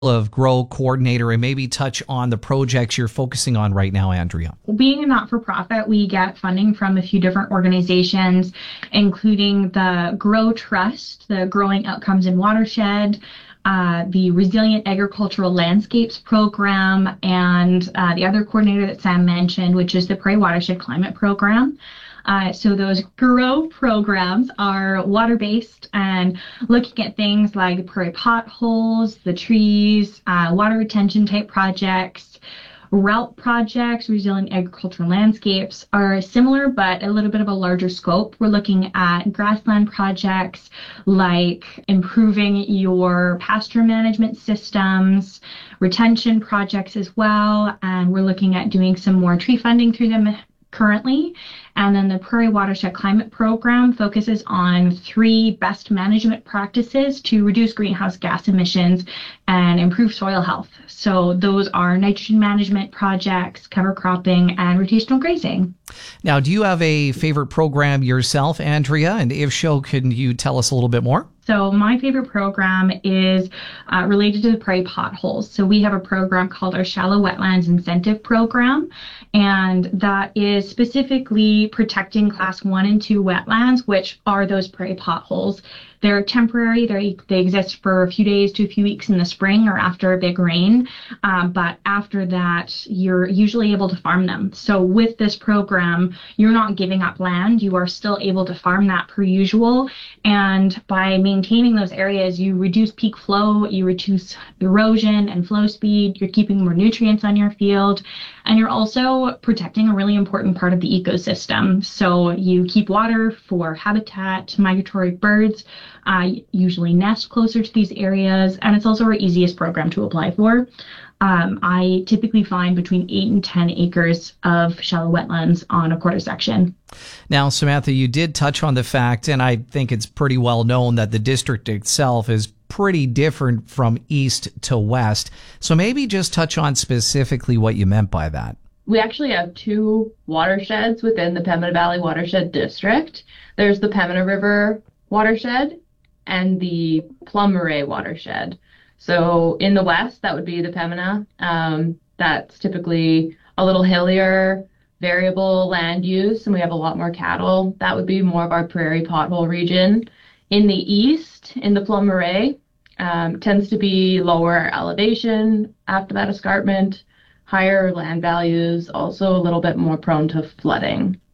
of Grow coordinator and maybe touch on the projects you're focusing on right now, Andrea. Being a not-for-profit, we get funding from a few different organizations, including the Grow Trust, the Growing Outcomes in Watershed, the Resilient Agricultural Landscapes Program, and the other coordinator that Sam mentioned, which is the Prairie Watershed Climate Program. So those GROW programs are water-based and looking at things like the prairie potholes, the trees, water retention type projects. Route projects, resilient agricultural landscapes are similar, but a little bit of a larger scope. We're looking at grassland projects like improving your pasture management systems, retention projects as well, and we're looking at doing some more tree funding through them currently. And then the Prairie Watershed Climate Program focuses on 3 best management practices to reduce greenhouse gas emissions and improve soil health. So those are nitrogen management projects, cover cropping, and rotational grazing. Now, do you have a favorite program yourself, Andrea? And if so, can you tell us a little bit more? So my favorite program is related to the prairie potholes. So we have a program called our Shallow Wetlands Incentive Program, and that is specifically protecting class 1 and 2 wetlands, which are those prairie potholes. They're temporary. They exist for a few days to a few weeks in the spring or after a big rain. But after that, you're usually able to farm them. So with this program, you're not giving up land. You are still able to farm that per usual. And by maintaining those areas, you reduce peak flow, you reduce erosion and flow speed. You're keeping more nutrients on your field. And you're also protecting a really important part of the ecosystem. So you keep water for habitat, migratory birds, usually nest closer to these areas, and it's also our easiest program to apply for. I typically find between 8 and 10 acres of shallow wetlands on a quarter section. Now, Samantha, you did touch on the fact, and I think it's pretty well known, that the district itself is pretty different from east to west. So maybe just touch on specifically what you meant by that. We actually have 2 watersheds within the Pembina Valley Watershed District. There's the Pembina River Watershed and the Plum Murray Watershed. So in the west, that would be the Pembina. That's typically a little hillier, variable land use, and we have a lot more cattle. That would be more of our prairie pothole region. In the east, in the Plum Murray, tends to be lower elevation after that escarpment, higher land values, also a little bit more prone to flooding.